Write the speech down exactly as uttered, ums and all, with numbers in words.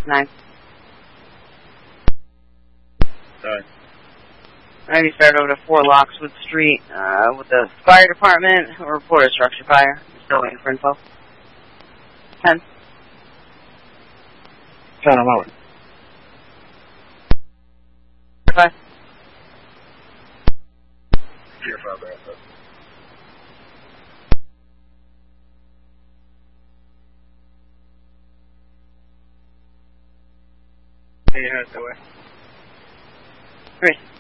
Nine. Nine. Alright, you start over to four Lockswood Street uh, with the fire department. Report a structure fire. Still waiting for info. Ten. Ten, I'm out. Five. Tier five, there. Yeah, that's the way. Three.